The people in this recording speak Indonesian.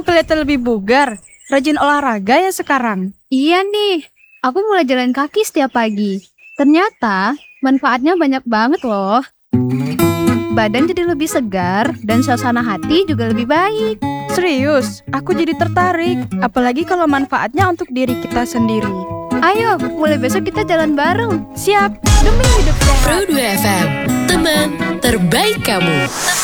kelihatan lebih bugar, rajin olahraga ya sekarang. Iya nih, aku mulai jalan kaki setiap pagi. Ternyata manfaatnya banyak banget loh. Badan jadi lebih segar dan suasana hati juga lebih baik. Serius, aku jadi tertarik. Apalagi kalau manfaatnya untuk diri kita sendiri. Ayo, mulai besok kita jalan bareng. Siap, demi hidup sehat. Pro 2 FM, teman terbaik kamu.